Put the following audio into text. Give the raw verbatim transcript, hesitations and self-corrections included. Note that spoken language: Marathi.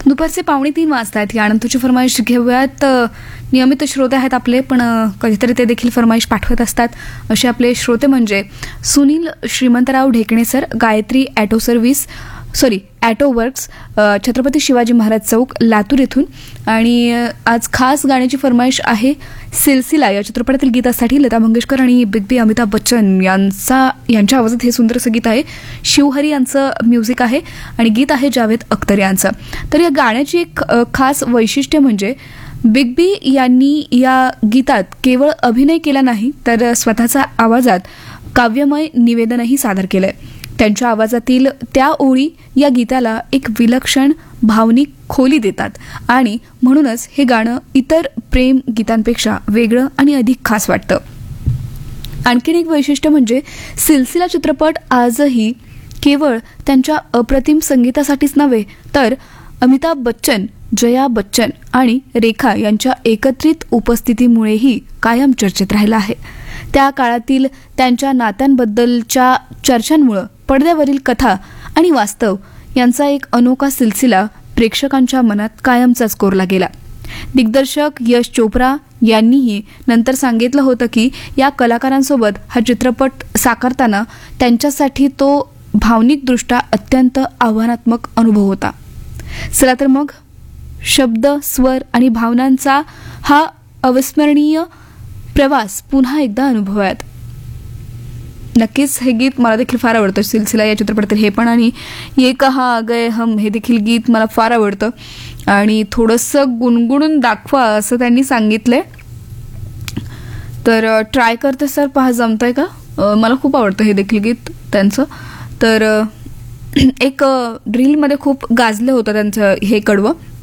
दुपारचे पावणे तीन वाजतायत. यानंतरची फरमाईश घेऊयात. नियमित श्रोते आहेत आपले, पण कधीतरी ते देखील फरमाईश पाठवत असतात. असे आपले श्रोते म्हणजे Sunil Shrimantrao ढेकणे sir, Gayatri auto service sorry auto works, Chhatrapati Shivaji Maharaj चौक, लातूर येथून. आणि आज खास गाण्याची फरमाईश आहे सिलसिला या चित्रपटातील गीतासाठी लता मंगेशकर आणि बिग बी अमिताभ बच्चन यांचा यांच्या आवाजात हे सुंदरसं गीत आहे. शिवहरी यांचं म्युझिक आहे आणि गीत आहे जावेद अख्तर यांचं. तर या गाण्याची एक खास वैशिष्ट्य म्हणजे बिग बी यांनी या गीतात केवळ अभिनय केला नाही, तर स्वतःचा आवाजात काव्यमय निवेदनही सादर केलंय. त्यांच्या आवाजातील त्या ओळी या गीताला एक विलक्षण भावनिक खोली देतात आणि म्हणूनच हे गाणं इतर प्रेम गीतांपेक्षा वेगळं आणि अधिक खास वाटतं. आणखीन एक वैशिष्ट्य म्हणजे सिलसिला चित्रपट आजही केवळ त्यांच्या अप्रतिम संगीतासाठीच नव्हे, तर अमिताभ बच्चन, जया बच्चन आणि रेखा यांच्या एकत्रित उपस्थितीमुळेही कायम चर्चेत राहिला आहे. त्या काळातील त्यांच्या नात्यांबद्दलच्या चर्चांमुळे पडद्यावरील कथा आणि वास्तव यांचा एक अनोखा सिलसिला प्रेक्षकांच्या मनात कायमचाच कोरला गेला. दिग्दर्शक यश चोप्रा यांनीही नंतर सांगितलं होतं की या कलाकारांसोबत हा चित्रपट साकारताना त्यांच्यासाठी तो भावनिकदृष्ट्या अत्यंत आव्हानात्मक अनुभव होता. चला तर मग शब्द, स्वर आणि भावनांचा हा अविस्मरणीय प्रवास पुन्हा एकदा अनुभवूयात. नक्कीच हे गीत मला देखील फार आवडतं. सिलसिला या चित्रपटातील हे पण आणि ये कहा आ गए हम हे देखील गीत मला फार आवडतं आणि थोडंसं गुणगुणून दाखवा असं त्यांनी सांगितलंय. तर ट्राय करते सर, पहा जमतंय का. मला खूप आवडतं हे देखील गीत त्यांचं. तर एक रीलमध्ये खूप गाजलं होतं त्यांचं हे कडवं.